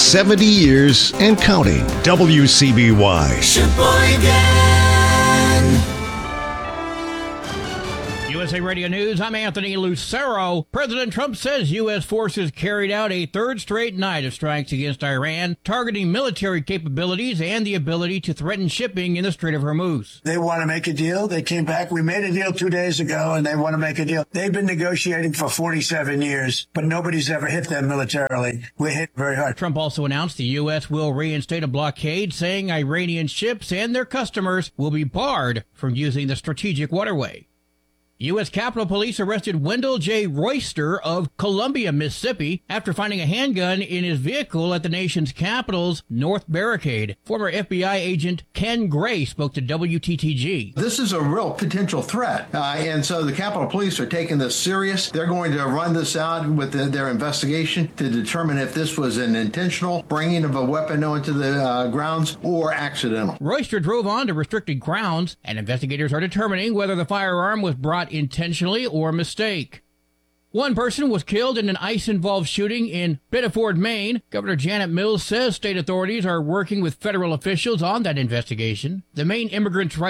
70 years and counting. WCBY. Sheboygan. USA Radio News, I'm Anthony Lucero. President Trump says U.S. forces carried out a third straight night of strikes against Iran, targeting military capabilities and the ability to threaten shipping in the Strait of Hormuz. They want to make a deal. They came back. We made a deal 2 days ago, and they want to make a deal. They've been negotiating for 47 years, but nobody's ever hit them militarily. We're hit very hard. Trump also announced the U.S. will reinstate a blockade, saying Iranian ships and their customers will be barred from using the strategic waterway. U.S. Capitol Police arrested Wendell J. Royster of Columbia, Mississippi, after finding a handgun in his vehicle at the nation's capital's North Barricade. Former FBI agent Ken Gray spoke to WTTG. This is a real potential threat, and so the Capitol Police are taking this serious. They're going to run this out with their investigation to determine if this was an intentional bringing of a weapon onto the grounds or accidental. Royster drove on to restricted grounds, and investigators are determining whether the firearm was brought intentionally or mistake. One person was killed in an ICE-involved shooting in Biddeford, Maine. Governor Janet Mills says state authorities are working with federal officials on that investigation. The Maine Immigrants' Rights